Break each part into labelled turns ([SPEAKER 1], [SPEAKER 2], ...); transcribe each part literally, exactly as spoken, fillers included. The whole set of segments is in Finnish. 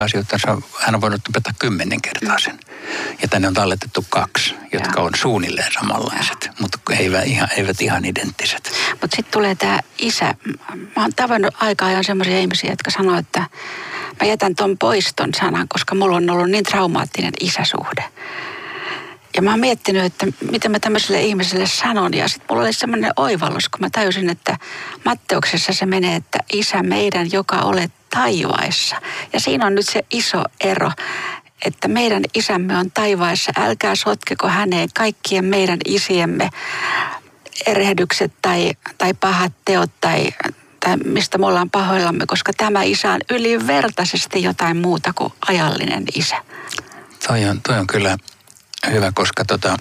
[SPEAKER 1] asioita. Hän on voinut opettaa kymmenen kertaa sen. Ja tänne on talletettu kaksi, jotka ja. on suunnilleen samanlaiset, ja. mutta eivät ihan, eivät ihan identtiset.
[SPEAKER 2] Mutta sitten tulee tämä isä. Mä oon tavannut aika ajan semmoisia ihmisiä, jotka sanoo, että mä jätän ton pois ton sanan, koska mulla on ollut niin traumaattinen isäsuhde. Ja mä oon miettinyt, että mitä mä tämmöiselle ihmiselle sanon. Ja sitten mulla oli semmoinen oivallus, kun mä tajusin, että Matteuksessa se menee, että isä meidän, joka olet taivaissa. Ja siinä on nyt se iso ero, että meidän isämme on taivaissa. Älkää sotkeko häneen kaikkien meidän isiemme erehdykset tai, tai pahat teot tai, tai mistä me ollaan pahoillamme, koska tämä isä on ylivertaisesti jotain muuta kuin ajallinen isä.
[SPEAKER 1] Toi on, toi on kyllä hyvä, koska tota,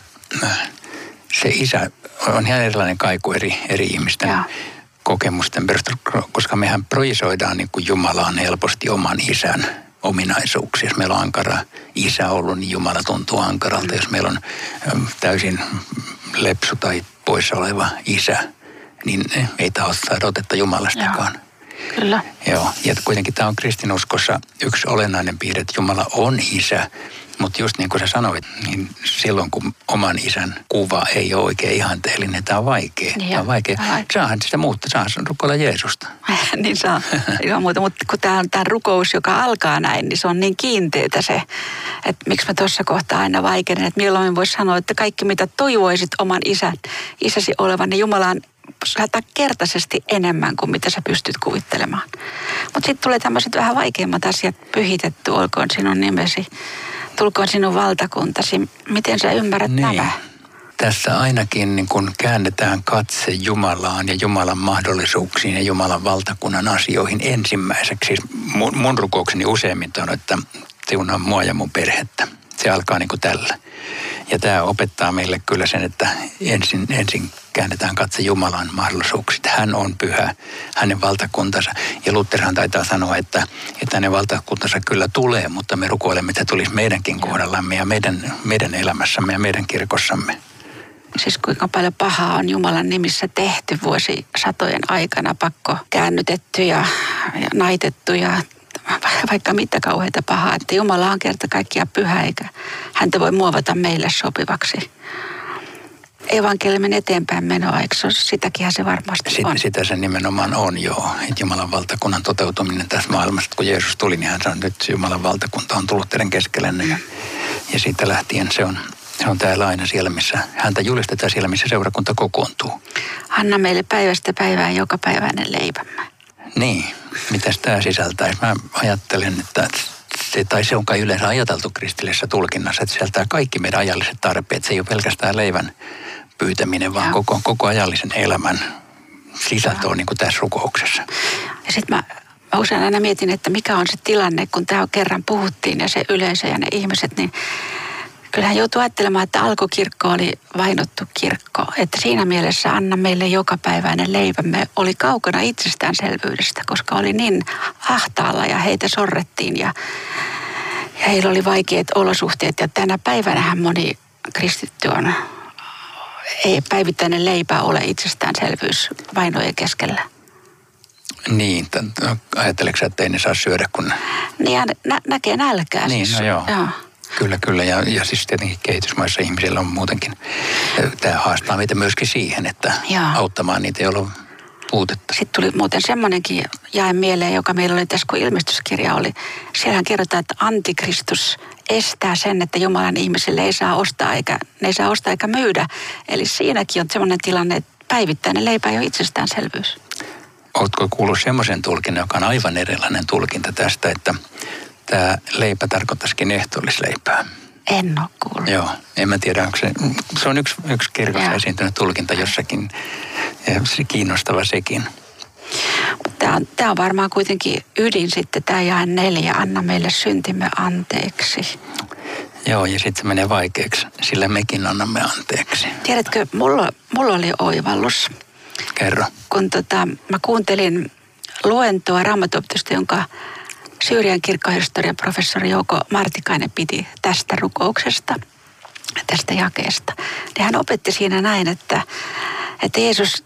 [SPEAKER 1] se isä on ihan erilainen kaiku eri, eri ihmisten ja. kokemusten perusteella, koska mehän projisoidaan niin kuin Jumalaan helposti oman isän ominaisuuksia. Jos meillä on ankara isä ollut, niin Jumala tuntuu ankaralta. Jos meillä on täysin lepsu tai poissa oleva isä, niin ei taho saada otetta Jumalastakaan.
[SPEAKER 2] Joo, kyllä.
[SPEAKER 1] Joo, ja kuitenkin tämä on kristinuskossa yksi olennainen piirre, että Jumala on isä. Mutta just niin kuin sä sanoit, niin silloin kun oman isän kuva ei ole oikein ihanteellinen, tämä on vaikea.
[SPEAKER 2] Niin
[SPEAKER 1] tämä on vaikea. Saahan sitä muuttaa, saahan rukoilla Jeesusta.
[SPEAKER 2] niin saa, ilman muuta. Mutta kun tämä on tämä rukous, joka alkaa näin, niin se on niin kiinteetä se, että miksi mä tuossa kohtaa aina vaikeinen, että milloin voisi sanoa, että kaikki mitä toivoisit oman isän, isäsi olevan, niin Jumala on satakertaisesti enemmän kuin mitä sä pystyt kuvittelemaan. Mutta sitten tulee tämmöiset vähän vaikeimmat asiat, pyhitetty, olkoon sinun nimesi. Tulkoon sinun valtakuntasi. Miten sä ymmärrät
[SPEAKER 1] niin.
[SPEAKER 2] nämä?
[SPEAKER 1] Tässä ainakin niin kun käännetään katse Jumalaan ja Jumalan mahdollisuuksiin ja Jumalan valtakunnan asioihin ensimmäiseksi. Siis mun, mun rukoukseni useimmin on, että siunaa mua ja mun perhettä. Se alkaa niin kuin tällä. Ja tämä opettaa meille kyllä sen, että ensin, ensin käännetään katse Jumalan mahdollisuuksista. Hän on pyhä, hänen valtakuntansa. Ja Lutherhan taitaa sanoa, että, että hänen valtakuntansa kyllä tulee, mutta me rukoilemme, että tulisi meidänkin kohdallamme ja meidän, meidän elämässämme ja meidän kirkossamme.
[SPEAKER 2] Siis kuinka paljon pahaa on Jumalan nimissä tehty vuosisatojen aikana, pakko käännytetty ja, ja naitettu ja vaikka mitä kauheita pahaa, että Jumala on kerta kaikkiaan pyhä, eikä häntä voi muovata meille sopivaksi. Evankeliumin eteenpäin menoa, eikö sitäkinhän se varmasti
[SPEAKER 1] Sit,
[SPEAKER 2] on?
[SPEAKER 1] Sitä se nimenomaan on, joo. Että Jumalan valtakunnan toteutuminen tässä maailmassa, kun Jeesus tuli, niin hän sanoi, että nyt Jumalan valtakunta on tullut teidän keskellenne. Ja, ja siitä lähtien se on, se on täällä aina siellä, missä häntä julistetaan siellä, missä seurakunta kokoontuu.
[SPEAKER 2] Anna meille päivästä päivään joka päiväinen leipämme.
[SPEAKER 1] Niin, mitäs tämä sisältää? Mä ajattelen, että se, tai se on kai yleensä ajateltu kristillisessä tulkinnassa, että sisältää kaikki meidän ajalliset tarpeet. Se ei ole pelkästään leivän pyytäminen, vaan koko, koko ajallisen elämän sisältö on niin kuin tässä rukouksessa.
[SPEAKER 2] Ja sitten mä, mä usein aina mietin, että mikä on se tilanne, kun tämä kerran puhuttiin ja se yleisö ja ne ihmiset, niin kyllähän joutuu ajattelemaan, että alkukirkko oli vainottu kirkko. Että siinä mielessä Anna meille jokapäiväinen leivämme oli kaukana itsestäänselvyydestä, koska oli niin ahtaalla ja heitä sorrettiin ja, ja heillä oli vaikeat olosuhteet. Ja tänä päivänähän moni kristitty on, ei päivittäinen leipä ole itsestäänselvyys vainojen keskellä.
[SPEAKER 1] Niin, ajatteleksä, että ei ne saa syödä, kun...
[SPEAKER 2] Niin, nä- näkee nälkää.
[SPEAKER 1] Niin,
[SPEAKER 2] siis.
[SPEAKER 1] no joo.
[SPEAKER 2] joo.
[SPEAKER 1] Kyllä, kyllä. Ja, ja siis tietenkin kehitysmaissa ihmisillä on muutenkin, tämä haastaa meitä myöskin siihen, että Jaa. auttamaan niitä, joilla on puutetta.
[SPEAKER 2] Sitten tuli muuten semmoinenkin jae mieleen, joka meillä oli tässä, kun ilmestyskirja oli. Siellähän kerrotaan, että antikristus estää sen, että Jumalan ihmisille ei saa ostaa eikä, ne ei saa ostaa eikä myydä. Eli siinäkin on semmoinen tilanne, että päivittäinen leipä ei ole itsestäänselvyys.
[SPEAKER 1] Oletko kuullut semmoisen tulkinnan, joka on aivan erilainen tulkinta tästä, että tämä leipä tarkoittaisikin ehtoollisleipää?
[SPEAKER 2] En ole kuullut.
[SPEAKER 1] Joo, en mä tiedä, onko se, se on yksi, yksi kirkossa esiintynyt tulkinta jossakin, ja se kiinnostava sekin.
[SPEAKER 2] Tämä on, tämä on varmaan kuitenkin ydin sitten, tämä jae neljä, anna meille syntimme anteeksi.
[SPEAKER 1] Joo, ja sitten se menee vaikeaksi, sillä mekin annamme anteeksi.
[SPEAKER 2] Tiedätkö, mulla, mulla oli oivallus.
[SPEAKER 1] Kerro.
[SPEAKER 2] Kun tota, mä kuuntelin luentoa Raamattuopetusta, jonka Syyrian kirkkohistorian professori Jouko Martikainen piti tästä rukouksesta, tästä jakeesta. Ja hän opetti siinä näin, että, että Jeesus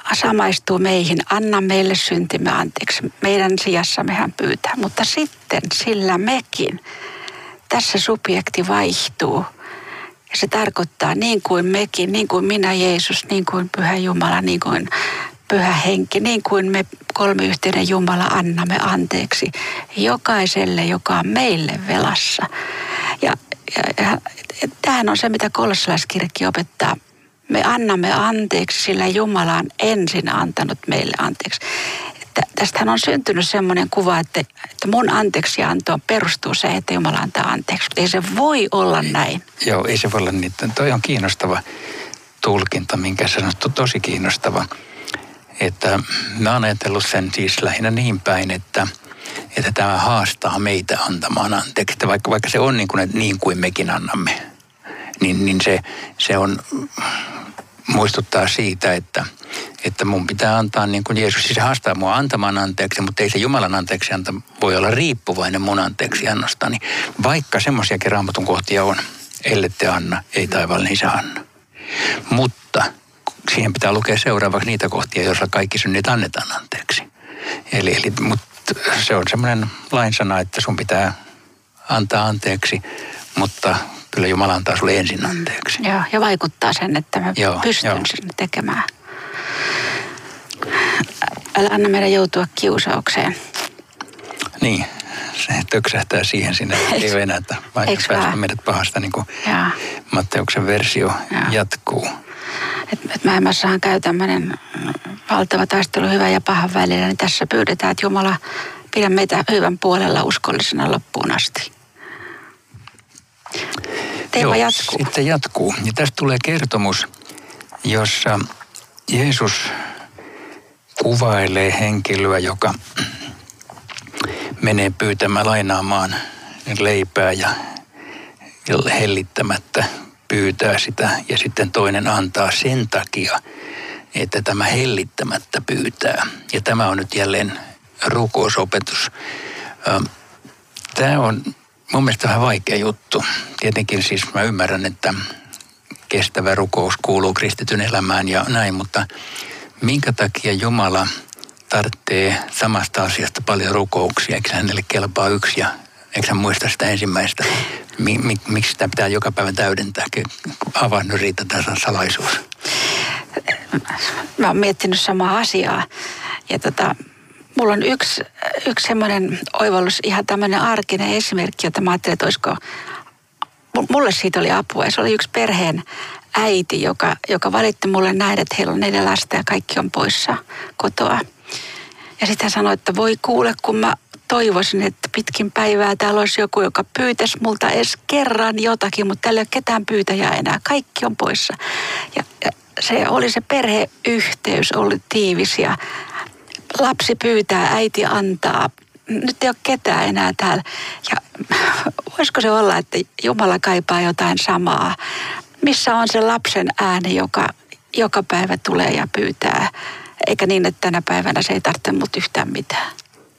[SPEAKER 2] samaistuu meihin, anna meille syntimme anteeksi. Meidän sijassamme hän pyytää, mutta sitten sillä mekin. Tässä subjekti vaihtuu ja se tarkoittaa niin kuin mekin, niin kuin minä Jeesus, niin kuin Pyhä Jumala, niin kuin Pyhä Henki, niin kuin me kolmiyhteinen Jumala annamme anteeksi jokaiselle, joka on meille velassa. Ja, ja, ja tämähän on se, mitä kolossalaiskirjakin opettaa. Me annamme anteeksi, sillä Jumala on ensin antanut meille anteeksi. Että tästähän on syntynyt semmoinen kuva, että, että mun anteeksiantoon perustuu se, että Jumala antaa anteeksi. Ei se voi olla näin.
[SPEAKER 1] Joo, ei se voi olla niin. Toi on kiinnostava tulkinta, minkä sä sanot, tosi kiinnostava. Että mä oon ajatellut sen siis lähinnä niin päin, että, että tämä haastaa meitä antamaan anteeksi. Että vaikka, vaikka se on niin kuin, että niin kuin mekin annamme, niin, niin se, se on, muistuttaa siitä, että, että mun pitää antaa niin kuin Jeesus. Siis se haastaa mua antamaan anteeksi, mutta ei se Jumalan anteeksianto voi olla riippuvainen mun anteeksiannostani. Vaikka semmoisiakin Raamatun kohtia on, ellette anna, ei taivaallinen Isä anna. Mutta siihen pitää lukea seuraavaksi niitä kohtia, joissa kaikki synnit annetaan anteeksi. Eli, eli mutta se on semmoinen lainsana, että sun pitää antaa anteeksi, mutta kyllä Jumala antaa sulle ensin anteeksi.
[SPEAKER 2] Joo, ja vaikuttaa sen, että mä
[SPEAKER 1] joo,
[SPEAKER 2] pystyn
[SPEAKER 1] joo.
[SPEAKER 2] sen tekemään. Älä anna meidän joutua kiusaukseen.
[SPEAKER 1] Niin, se töksähtää siihen sinne, ei venätä, vaikka päästä meidät pahasta, niin kuin Jaa. Matteuksen versio Jaa. jatkuu.
[SPEAKER 2] Että et maailmassahan käy tämmöinen valtava taistelu hyvän ja pahan välillä, niin tässä pyydetään, että Jumala pidä meitä hyvän puolella uskollisena loppuun asti. Teema
[SPEAKER 1] Joo,
[SPEAKER 2] jatkuu.
[SPEAKER 1] Sitten jatkuu. Ja tästä tulee kertomus, jossa Jeesus kuvailee henkilöä, joka menee pyytämään lainaamaan leipää ja hellittämättä pyytää sitä ja sitten toinen antaa sen takia, että tämä hellittämättä pyytää. Ja tämä on nyt jälleen rukousopetus. Tämä on mun mielestä vähän vaikea juttu. Tietenkin siis mä ymmärrän, että kestävä rukous kuuluu kristityn elämään ja näin, mutta minkä takia Jumala tarvitsee samasta asiasta paljon rukouksia? Eikö hänelle kelpaa yksi ja eikö hän muista sitä ensimmäistä? Miksi sitä pitää joka päivä täydentää? Avaa nyt Riitta tässä salaisuus.
[SPEAKER 2] Mä oon miettinyt samaa asiaa. Ja tota, mulla on yksi, yksi semmoinen oivallus, ihan tämmöinen arkinen esimerkki, jota mä ajattelin, että olisiko, mulle siitä oli apua. Ja se oli yksi perheen äiti, joka, joka valitti mulle näin, että heillä on neljä lasta ja kaikki on poissa kotoa. Ja sitten hän sanoi, että voi kuule, kun mä toivoisin, että pitkin päivää täällä olisi joku, joka pyytäisi multa edes kerran jotakin, mutta täällä ei ole ketään pyytäjää enää. Kaikki on poissa. Ja, ja se oli se perheyhteys, oli tiivis ja lapsi pyytää, äiti antaa. Nyt ei ole ketään enää täällä. Ja voisiko se olla, että Jumala kaipaa jotain samaa? Missä on se lapsen ääni, joka joka päivä tulee ja pyytää? Eikä niin, että tänä päivänä se ei tarvitse mut yhtään mitään.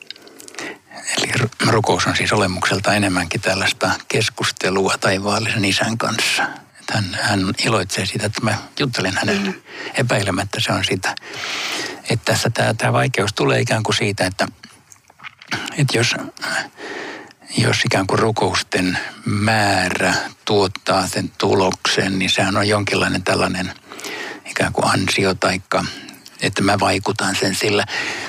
[SPEAKER 1] Eli rukous on siis olemukselta enemmänkin tällaista keskustelua taivaallisen Isän kanssa. Että hän, hän iloitsee siitä, että mä juttelen hänelle. Mm. Epäilemättä se on sitä. Että tässä tämä, tämä vaikeus tulee ikään kuin siitä, että, että jos, jos ikään kuin rukousten määrä tuottaa sen tuloksen, niin sehän on jonkinlainen tällainen ikään kuin ansio taikka, että mä vaikutan sen sillä.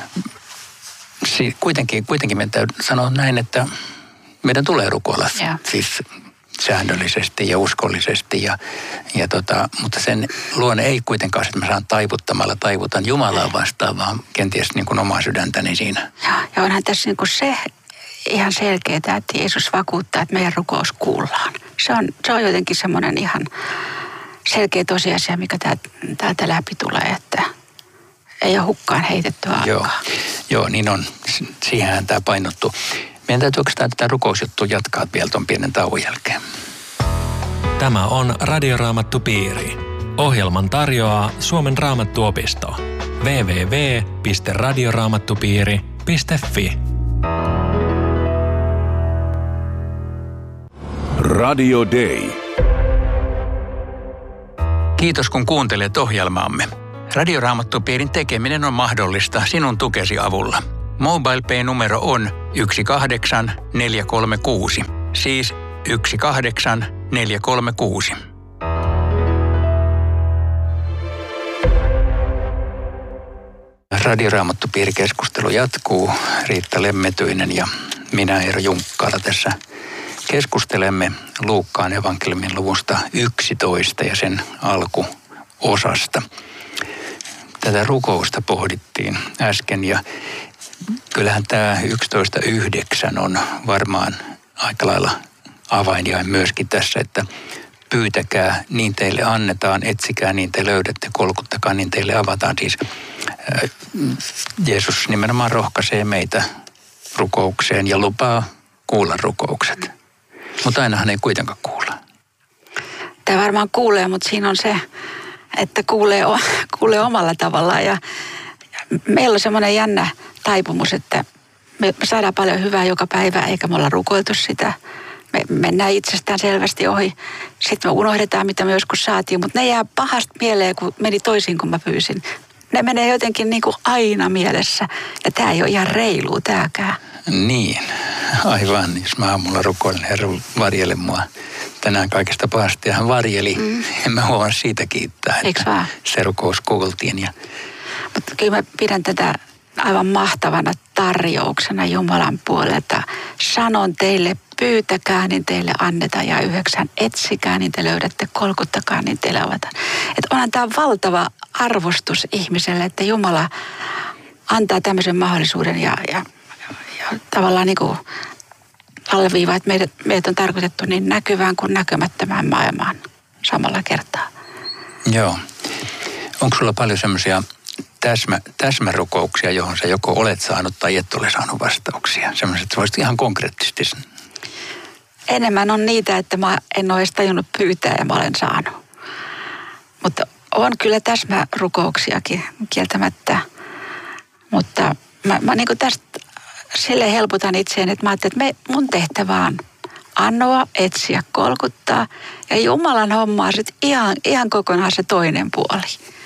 [SPEAKER 1] Kuitenkin, kuitenkin meidän täytyy sanoa näin, että meidän tulee rukoilla yeah. siis säännöllisesti ja uskollisesti. Ja, ja tota, mutta sen luonne ei kuitenkaan, että mä saan taivuttamalla taivutan Jumalaa vastaan, vaan kenties niin kuin omaa sydäntäni siinä.
[SPEAKER 2] Ja, ja onhan tässä niin kuin se ihan selkeää, että Jeesus vakuuttaa, että meidän rukous kuullaan. Se on, se on jotenkin semmoinen ihan selkeä tosiasia, mikä täältä läpi tulee, että ei ole hukkaan heitettyä aikaa.
[SPEAKER 1] Joo, Joo, niin on. Siihenhän tämä painottuu. Meidän täytyy oikeastaan tätä rukousjuttua jatkaa vielä tuon pienen tauon jälkeen.
[SPEAKER 3] Tämä on Radioraamattupiiri. Ohjelman tarjoaa Suomen Raamattuopisto. double-u double-u double-u piste radioraamattupiiri piste fi
[SPEAKER 4] Radio Day.
[SPEAKER 1] Kiitos kun kuuntelet ohjelmaamme. Radioraamattupiirin tekeminen on mahdollista sinun tukesi avulla. MobilePay-numero on yksi kahdeksan neljä kolme kuusi, siis yksi kahdeksan neljä kolme kuusi. Radioraamattupiirikeskustelu jatkuu. Riitta Lemmetyinen ja minä Eero Junkkaala tässä keskustelemme Luukkaan evankeliumin luvusta yksitoista ja sen alkuosasta. Tätä rukousta pohdittiin äsken ja kyllähän tämä yksitoista yhdeksän on varmaan aika lailla avainjain myöskin tässä, että pyytäkää, niin teille annetaan, etsikää, niin te löydätte, kolkuttakaa, niin teille avataan. Siis Jeesus nimenomaan rohkaisee meitä rukoukseen ja lupaa kuulla rukoukset. Mutta ainahan ei kuitenkaan kuulla.
[SPEAKER 2] Tämä varmaan kuulee, mutta siinä on se, että kuulee, kuulee omalla tavallaan. Ja meillä on semmoinen jännä taipumus, että me saadaan paljon hyvää joka päivä, eikä me olla rukoiltu sitä. Me mennään itsestään selvästi ohi. Sitten me unohdetaan, mitä me joskus saatiin, mutta ne jää pahasti mieleen, kun meni toisin, kun mä pyysin. Ne menee jotenkin niin kuin aina mielessä. Ja tämä ei ole ihan reilua tämäkään.
[SPEAKER 1] Niin, aivan. Jos mä aamulla rukoilen, Herra varjele mua tänään kaikesta pahasta. Ja hän varjeli. Mm. En mä huomaa siitä kiittää, että se rukous kuultiin. Ja...
[SPEAKER 2] Mutta kyllä mä pidän tätä aivan mahtavana tarjouksena Jumalan puolelta. Sanon teille, pyytäkää, niin teille annetaan. Ja yhdeksän, etsikää, niin te löydätte. Kolkuttakaa, niin teille avataan. Että onhan tämä valtava arvostus ihmiselle, että Jumala antaa tämmöisen mahdollisuuden ja, ja, ja tavallaan niin kuin alleviivaa, että meidät, meidät on tarkoitettu niin näkyvään kuin näkymättömään maailmaan samalla kertaa.
[SPEAKER 1] Joo. Onko sulla paljon semmoisia täsmä, täsmärukouksia, johon sä joko olet saanut tai et ole saanut vastauksia? Semmoiset, että voisit ihan konkreettisesti.
[SPEAKER 2] Enemmän on niitä, että mä en ole edes tajunnut pyytää ja mä olen saanut. Mutta on kyllä täsmärukouksiakin kieltämättä. Mutta mä, mä niin kuin tästä silleen helpotan itseäni, että mä ajattelin, että me, mun tehtävä on anoa, etsiä, kolkuttaa. Ja Jumalan hommaa sitten ihan, ihan kokonaan se toinen puoli.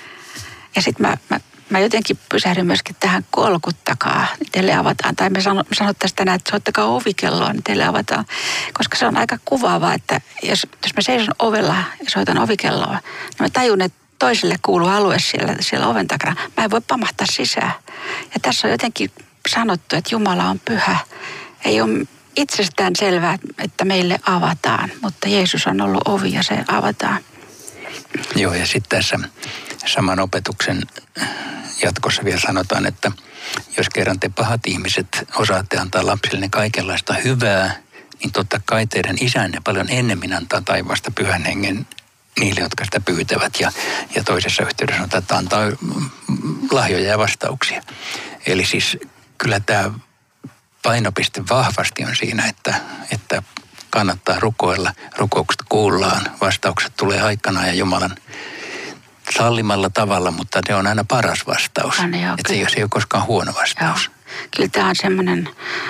[SPEAKER 2] Ja sitten mä, mä, mä jotenkin pysähdyn myöskin tähän kolkuttakaa, niin teille avataan. Tai me sanottaisiin tänään, että soittakaa ovikelloa, niin teille avataan. Koska se on aika kuvaavaa, että jos, jos mä seison ovella ja soitan ovikelloa, niin mä tajun, että toiselle kuuluu alue siellä, siellä oven takana. Mä en voi pamahtaa sisään. Ja tässä on jotenkin sanottu, että Jumala on pyhä. Ei ole itsestään selvää, että meille avataan, mutta Jeesus on ollut ovi ja se avataan.
[SPEAKER 1] Joo, ja sitten tässä saman opetuksen jatkossa vielä sanotaan, että jos kerran te pahat ihmiset osaatte antaa lapsille kaikenlaista hyvää, niin totta kai teidän isänne paljon ennemmin antaa taivaasta pyhän hengen niille, jotka sitä pyytävät. Ja, ja toisessa yhteydessä sanotaan, että antaa lahjoja ja vastauksia. Eli siis kyllä tämä painopiste vahvasti on siinä, että, että kannattaa rukoilla, rukoukset kuullaan, vastaukset tulee aikanaan ja Jumalan sallimalla tavalla, mutta ne on aina paras vastaus. No, niin, että se ei ole koskaan huono vastaus.
[SPEAKER 2] Joo. Kyllä tämä on semmoinen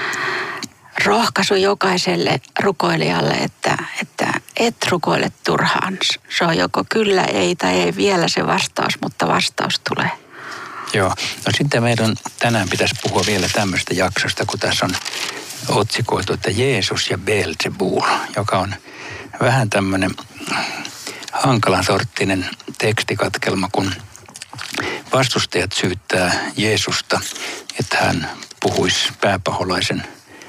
[SPEAKER 2] rohkaisu jokaiselle rukoilijalle, että, että et rukoile turhaan. Se on joko kyllä, ei tai ei vielä se vastaus, mutta vastaus tulee.
[SPEAKER 1] Joo. No sitten meidän tänään pitäisi puhua vielä tämmöistä jaksosta, kun tässä on otsikoitu, että Jeesus ja Beelzebul, joka on vähän tämmöinen hankalan sorttinen tekstikatkelma, kun vastustajat syyttää Jeesusta, että hän puhuisi pääpaholaisen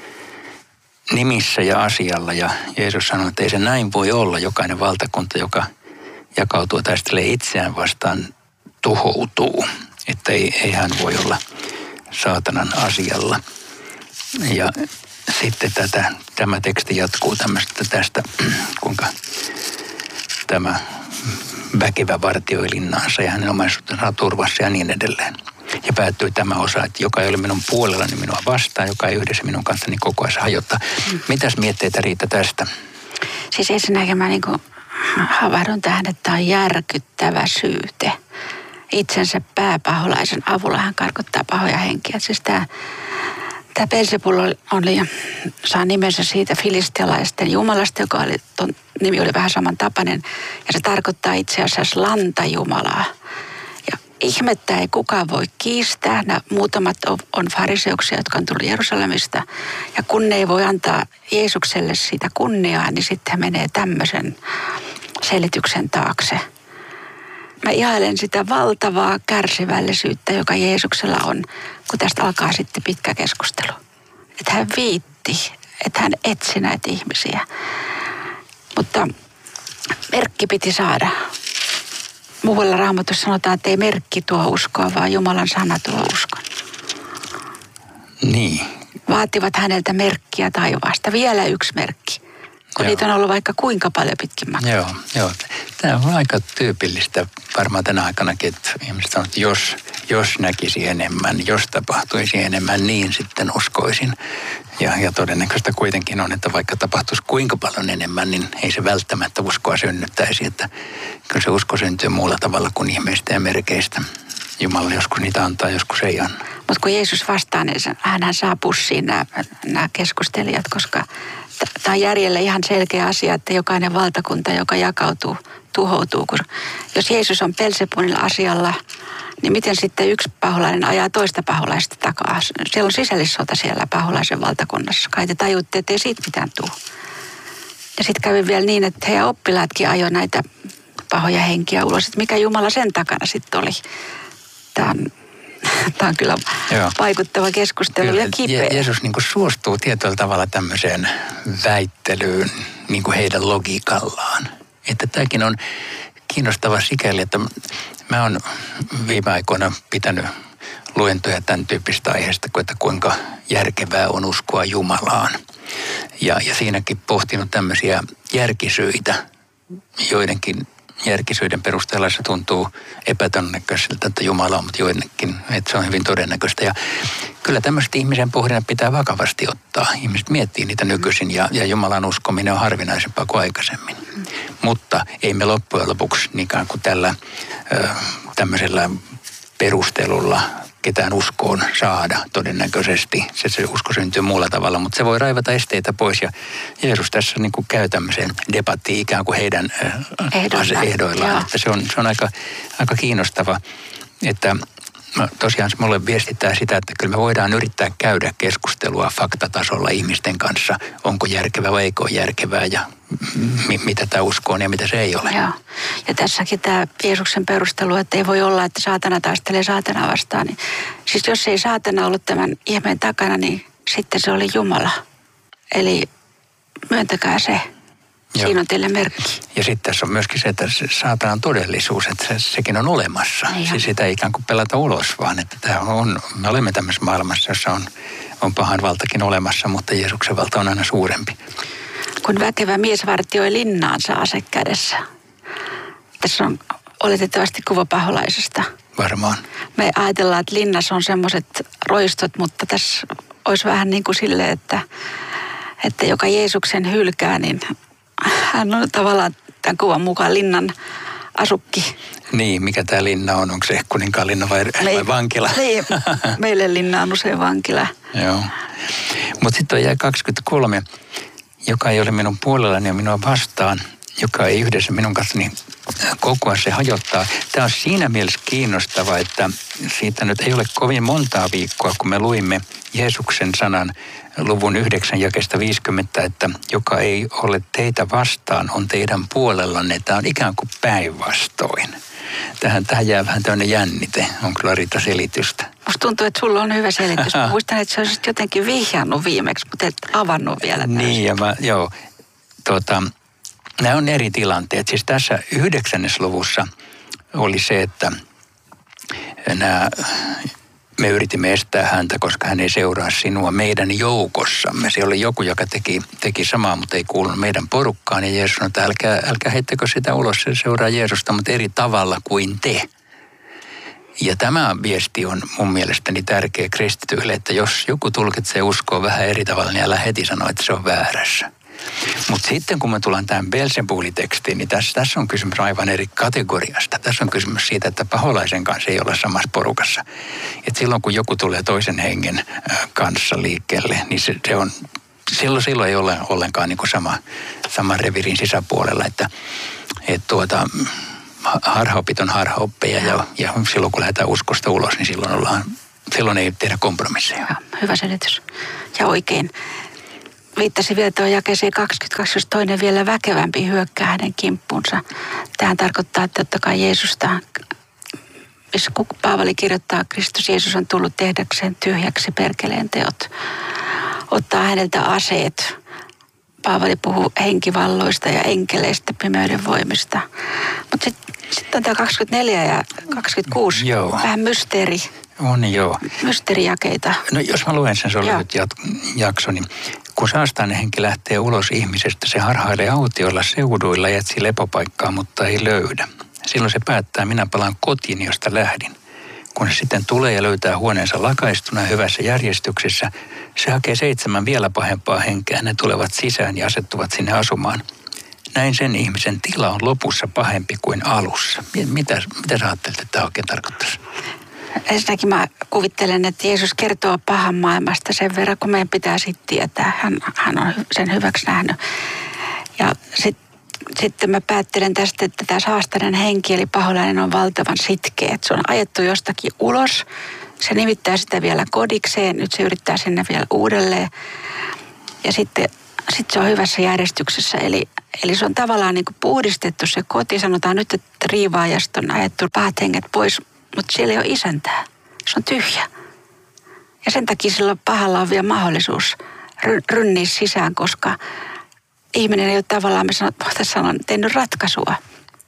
[SPEAKER 1] nimissä ja asialla. Ja Jeesus sanoi, että ei se näin voi olla. Jokainen valtakunta, joka jakautuu taistelee itseään vastaan, tuhoutuu. Että ei, ei hän voi olla saatanan asialla. Ja sitten tätä, tämä teksti jatkuu tämmöistä tästä, kuinka tämä väkevä vartioi linnaansa ja hänen omaisuutensa turvassa ja niin edelleen. Ja päättyy tämä osa, että joka ei ole minun puolellani minua vastaan, joka ei yhdessä minun kanssani koko ajan hajottaa. Mm. Mitäs mietteitä Riitta tästä?
[SPEAKER 2] Siis ensinnäkin mä niin kuin havahdun tähän, että tämä on järkyttävä syyte. Itsensä pääpaholaisen avulla hän karkottaa pahoja henkiä. Siis tämä, tämä Beelzebul oli, oli, saa nimensä siitä filistealaisten jumalasta, joka oli, ton nimi oli vähän samantapainen. Ja se tarkoittaa itse asiassa lantajumalaa. Ja ihmettä ei kukaan voi kiistää. Nämä muutamat on fariseuksia, jotka on tullut Jerusalemista. Ja kun ne ei voi antaa Jeesukselle sitä kunniaa, niin sitten he menee tämmöisen selityksen taakse. Mä ihailen sitä valtavaa kärsivällisyyttä, joka Jeesuksella on, kun tästä alkaa sitten pitkä keskustelu. Että hän viitti, että hän etsi näitä ihmisiä. Mutta merkki piti saada. Muualla Raamatussa sanotaan, että ei merkki tuo uskoa, vaan Jumalan sana tuo uskon.
[SPEAKER 1] Niin.
[SPEAKER 2] Vaativat häneltä merkkiä taivaasta. Vielä yksi merkki. Kun joo. Niitä on ollut vaikka kuinka paljon pitkin matkaa.
[SPEAKER 1] Joo, joo. Tämä on aika tyypillistä varmaan tänä aikanakin, että ihmiset sanoo, että jos, jos näkisi enemmän, jos tapahtuisi enemmän, niin sitten uskoisin. Ja, ja todennäköistä kuitenkin on, että vaikka tapahtuisi kuinka paljon enemmän, niin ei se välttämättä uskoa synnyttäisi. Että kyllä se usko syntyy muulla tavalla kuin ihmeistä ja merkeistä. Jumala joskus niitä antaa, joskus ei anna.
[SPEAKER 2] Mutta kun Jeesus vastaa, niin hänhän saa pussiin nämä, nämä keskustelijat, koska tämä on järjelle ihan selkeä asia, että jokainen valtakunta, joka jakautuu, tuhoutuu. Kun jos Jeesus on Belzebulin asialla, niin miten sitten yksi paholainen ajaa toista paholaista takaa? Siellä on sisällissota siellä paholaisen valtakunnassa. Kai te tajutte, että ei siitä mitään tule. Ja sitten kävi vielä niin, että heidän oppilaatkin ajoi näitä pahoja henkiä ulos. Että mikä Jumala sen takana sitten oli? Tämä on, tämä on kyllä Joo. vaikuttava keskustelu kyllä, ja kipeä. Je-
[SPEAKER 1] Jeesus niin kuin suostuu tietyllä tavalla tämmöiseen väittelyyn niin kuin heidän logiikallaan. Että tämäkin on kiinnostava sikäli, että mä oon viime aikoina pitänyt luentoja tämän tyyppistä aiheesta, että kuinka järkevää on uskoa Jumalaan. Ja, ja siinäkin pohtinut tämmöisiä järkisyitä, joidenkin järkisyiden perusteella se tuntuu epätodennäköiseltä, että Jumala on, mutta joidenkin, että se on hyvin todennäköistä. Ja kyllä tämmöistä ihmisen pohdinnat pitää vakavasti ottaa. Ihmiset miettii niitä nykyisin ja, ja Jumalan uskominen on harvinaisempaa kuin aikaisemmin. Mm. Mutta ei me loppujen lopuksi niinkään kuin tällä ö, tämmöisellä perustelulla ketään uskoon saada todennäköisesti. Se, se usko syntyy muulla tavalla, mutta se voi raivata esteitä pois. Ja Jeesus tässä niin kuin käy tämmöiseen debattiin ikään kuin heidän Ehdolla. ehdoillaan. Että se on, se on aika, aika kiinnostava, että tosiaan se mulle viestittää sitä, että kyllä me voidaan yrittää käydä keskustelua faktatasolla ihmisten kanssa. Onko järkevää vai eikö ole järkevää ja m- mitä tämä usko on ja mitä se ei ole.
[SPEAKER 2] Joo. Ja tässäkin tämä Jeesuksen perustelu, että ei voi olla, että saatana taistelee saatanaa vastaan. Niin, siis jos ei saatana ollut tämän ihmeen takana, niin sitten se oli Jumala. Eli myöntäkää se. Joo. Siinä on teille merkki.
[SPEAKER 1] Ja sitten tässä on myöskin se, että se saatanan todellisuus, että se, sekin on olemassa. Niin siis sitä ei ikään kuin pelata ulos, vaan että tämä on, me olemme tämmöisessä maailmassa, jossa on, on pahan valtakin olemassa, mutta Jeesuksen valta on aina suurempi.
[SPEAKER 2] Kun väkevä mies vartioi linnaansa ase kädessä. Tässä on oletettavasti kuva paholaisesta.
[SPEAKER 1] Varmaan.
[SPEAKER 2] Me ajatellaan, että linnassa on semmoiset roistot, mutta tässä olisi vähän niin kuin silleen, että, että joka Jeesuksen hylkää, niin hän on tavallaan tämän kuvan mukaan linnan asukki.
[SPEAKER 1] Niin, mikä tämä linna on? Onko se Kuninkaan linna vai, Me, vai vankila?
[SPEAKER 2] Niin, meille linna on usein vankila.
[SPEAKER 1] Joo. Mutta sitten on jäi kaksikymmentäkolme, joka ei ole minun puolellani ja minua vastaan, joka ei yhdessä minun kanssani kokoa, se hajottaa. Tämä on siinä mielessä kiinnostava, että siitä nyt ei ole kovin montaa viikkoa, kun me luimme Jeesuksen sanan luvun yhdeksän jakesta viisikymmentä, että joka ei ole teitä vastaan, on teidän puolellanne. Tämä on ikään kuin päinvastoin. Tähän, tähän jää vähän tämmöinen jännite. On kyllä Rita selitystä.
[SPEAKER 2] Musta tuntuu, että sulla on hyvä selitys. Mä muistan, että sä olisit jotenkin vihjannut viimeksi, mutta et avannut vielä täysin.
[SPEAKER 1] Niin, ja mä, joo. Tuota, nämä on eri tilanteet. Siis tässä yhdeksännessä luvussa oli se, että nämä... Me yritimme estää häntä, koska hän ei seuraa sinua meidän joukossamme. Se oli joku, joka teki, teki samaa, mutta ei kuulunut meidän porukkaan. Ja Jeesus sanoi, että älkää, älkää heittäkö sitä ulos, se seuraa Jeesusta, mutta eri tavalla kuin te. Ja tämä viesti on mun mielestäni tärkeä kristityille, että jos joku tulkitsee uskoa vähän eri tavalla, niin älä heti sanoa, että se on väärässä. Mutta sitten kun me tullaan tähän Belzebuli-tekstiin, niin tässä, tässä on kysymys aivan eri kategoriasta. Tässä on kysymys siitä, että paholaisen kanssa ei olla samassa porukassa. Et silloin kun joku tulee toisen hengen kanssa liikkeelle, niin se, se on, silloin, silloin ei ole ollenkaan niin kuin sama, sama revirin sisäpuolella. Että, et tuota, harhaopit on harhaoppeja ja, ja silloin kun lähdetään uskosta ulos, niin silloin, ollaan, silloin ei tehdä kompromisseja.
[SPEAKER 2] Ja, hyvä selitys. Ja oikein. Viittasi vielä tuon jakeeseen kaksikymmentäkaksi, jos toinen vielä väkevämpi hyökkää hänen kimppuunsa. Tähän tarkoittaa, että totta kai Jeesusta, missä Paavali kirjoittaa, Kristus Jeesus on tullut tehdäkseen tyhjäksi perkeleen teot. Ottaa häneltä aseet. Paavali puhuu henkivalloista ja enkeleistä, pimeyden voimista. Mutta sitten sit on tämä kaksikymmentäneljä ja kaksikymmentäkuusi,
[SPEAKER 1] joo.
[SPEAKER 2] Vähän mysteeri.
[SPEAKER 1] On joo.
[SPEAKER 2] Mysteerijakeita.
[SPEAKER 1] No jos mä luen sen, se on lyhyt jakso, niin kun saastainen henki lähtee ulos ihmisestä, se harhailee autioilla seuduilla ja etsii lepopaikkaa, mutta ei löydä. Silloin se päättää, minä palaan kotiin, josta lähdin. Kun se sitten tulee ja löytää huoneensa lakaistuna ja hyvässä järjestyksessä, se hakee seitsemän vielä pahempaa henkeä. Ne tulevat sisään ja asettuvat sinne asumaan. Näin sen ihmisen tila on lopussa pahempi kuin alussa. Mitä, mitä sä ajattelet, että tämä oikein tarkoittaisi?
[SPEAKER 2] Ensinnäkin mä kuvittelen, että Jeesus kertoo pahan maailmasta sen verran, kun meidän pitää sitten tietää. Hän, hän on sen hyväksi nähnyt. Ja sitten Sitten mä päättelen tästä, että tämä saastainen henki, eli paholainen, on valtavan sitkeä. Se on ajettu jostakin ulos. Se nimittää sitä vielä kodikseen. Nyt se yrittää sinne vielä uudelleen. Ja sitten sit se on hyvässä järjestyksessä. Eli, eli se on tavallaan niin kuin puhdistettu se koti. Sanotaan nyt, että riivaajasta on ajettu pahat henget pois, mutta siellä ei ole isäntää. Se on tyhjä. Ja sen takia sillä pahalla on vielä mahdollisuus rynniä sisään, koska ihminen ei ole tavallaan, me voitaisiin sanoa, tehnyt ratkaisua.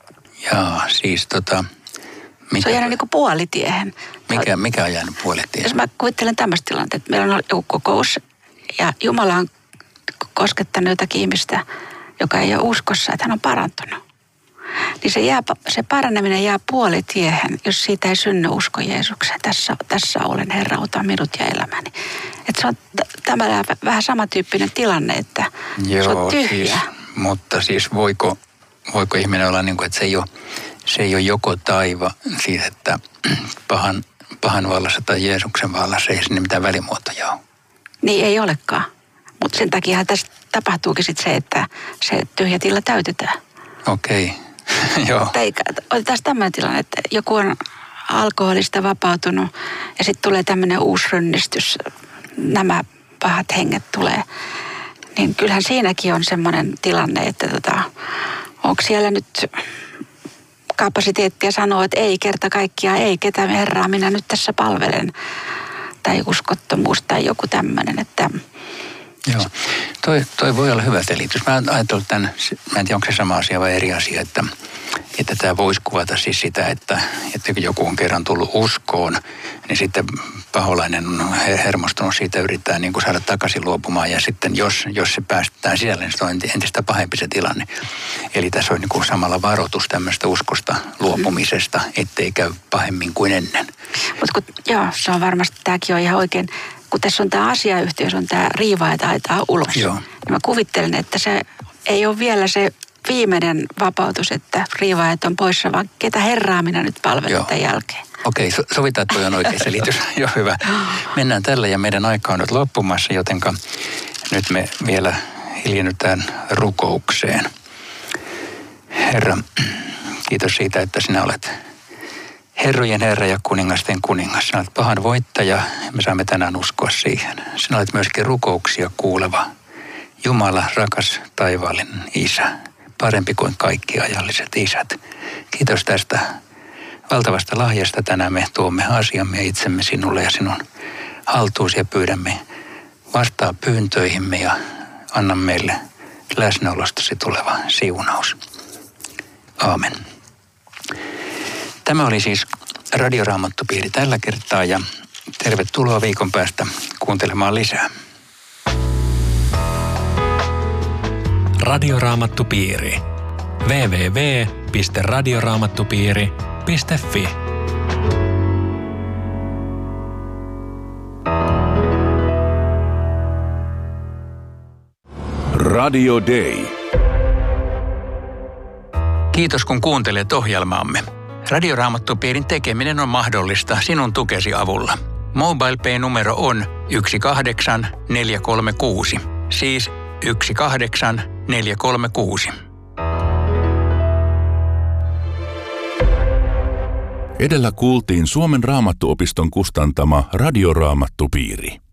[SPEAKER 1] Jaa, siis tota... Mikä,
[SPEAKER 2] se on jäänyt niin kuin puolitiehen.
[SPEAKER 1] Mikä, mikä on jäänyt puolitiehen?
[SPEAKER 2] Jos mä kuvittelen tämmöistä tilannetta, että meillä on joku kokous ja Jumala on koskettanut jotakin ihmistä, joka ei ole uskossa, että hän on parantunut. Niin se, jää, se paraneminen jää puolitiehen, jos siitä ei synny usko Jeesukseen. Tässä, tässä olen Herra, ota minut ja elämäni. Että se on tämä vähän samantyyppinen tilanne, että
[SPEAKER 1] Joo,
[SPEAKER 2] se on tyhjä.
[SPEAKER 1] Siis, mutta siis voiko, voiko ihminen olla niin kuin, että se ei ole, se ei ole joko taiva siitä, että pahan, pahan vallassa tai Jeesuksen vallassa ei sinne mitään välimuotoja ole.
[SPEAKER 2] Niin ei olekaan. Mutta sen takia tässä tapahtuukin sitten se, että se tyhjä tila täytetään.
[SPEAKER 1] Okei, joo.
[SPEAKER 2] Otetaan tämmöinen tilanne, että joku on alkoholista vapautunut ja sitten tulee tämmöinen uusi rynnistys, nämä pahat henget tulee. Niin kyllähän siinäkin on semmoinen tilanne, että tota, onko siellä nyt kapasiteettia sanoa, että ei kerta kaikkiaan, ei ketä Herraa minä nyt tässä palvelen. Tai uskottomuus tai joku tämmöinen, että...
[SPEAKER 1] Joo, toi, toi voi olla hyvä selitys. Mä oon ajatellut tämän, mä en tiedä onko se sama asia vai eri asia, että, että tämä voisi kuvata siis sitä, että, että kun joku on kerran tullut uskoon, niin sitten paholainen on hermostunut siitä, yrittää niin kuin saada takaisin luopumaan ja sitten jos, jos se päästetään sisälle, niin se on entistä pahempi se tilanne. Eli tässä on niin kuin samalla varoitus tämmöistä uskosta luopumisesta, ettei käy pahemmin kuin ennen.
[SPEAKER 2] Mutta joo, se on varmasti, tämäkin on ihan oikein. Kun tässä on tämä asiayhteys, on tämä riivaaja taitaa ulos.
[SPEAKER 1] Joo.
[SPEAKER 2] Niin mä kuvittelen, että se ei ole vielä se viimeinen vapautus, että riivaajat on poissa, vaan ketä Herraa minä nyt palvelen tämän jälkeen.
[SPEAKER 1] Okei, so, sovitaan, että toi on oikein selitys. Joo, hyvä. Mennään tällä ja meidän aika on nyt loppumassa, jotenka nyt me vielä hiljennytään rukoukseen. Herra, kiitos siitä, että sinä olet Herrojen Herra ja kuningasten kuningas. Sinä olet pahan voittaja ja me saamme tänään uskoa siihen. Sinä olet myöskin rukouksia kuuleva Jumala, rakas taivaallinen Isä, parempi kuin kaikki ajalliset isät. Kiitos tästä valtavasta lahjasta. Tänään me tuomme asiamme ja itsemme sinulle ja sinun haltuusi ja pyydämme vastaa pyyntöihimme ja anna meille läsnäolostasi tuleva siunaus. Aamen. Tämä oli siis Radioraamattupiiri tällä kertaa ja tervetuloa viikon päästä kuuntelemaan lisää.
[SPEAKER 3] Radioraamattupiiri. double-u double-u double-u piste radioraamattupiiri piste fi
[SPEAKER 4] Radio Day.
[SPEAKER 1] Kiitos kun kuuntelet ohjelmaamme. Radioraamattupiirin tekeminen on mahdollista sinun tukesi avulla. MobilePay-numero on yksi kahdeksan neljä kolme kuusi, siis yksi kahdeksan neljä kolme kuusi.
[SPEAKER 4] Edellä kuultiin Suomen Raamattuopiston kustantama Radioraamattupiiri.